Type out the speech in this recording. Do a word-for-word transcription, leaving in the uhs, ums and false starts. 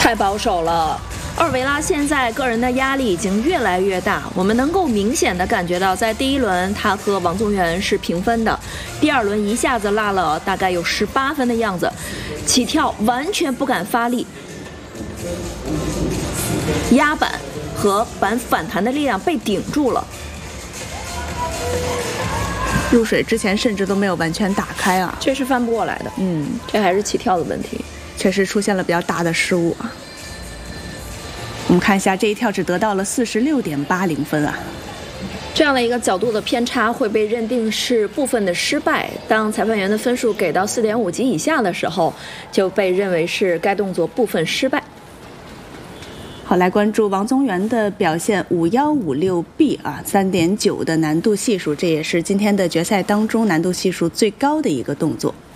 太保守了。奥尔维拉现在个人的压力已经越来越大，我们能够明显的感觉到，在第一轮他和王宗源是平分的，第二轮一下子落了大概有十八分的样子，起跳完全不敢发力，压板和板反弹的力量被顶住了。 入水之前甚至都没有完全打开啊， 这是翻不过来的。 嗯， 这还是起跳的问题， 确实出现了比较大的失误啊。我们看一下这一跳只得到了四十六点八零分啊， 这样的一个角度的偏差会被认定是部分的失败。当裁判员的分数给到 四点五 级以下的时候，就被认为是该动作部分失败。 好，来关注王宗源的表现，五一五六 B 啊，三点九的难度系数，这也是今天的决赛当中难度系数最高的一个动作。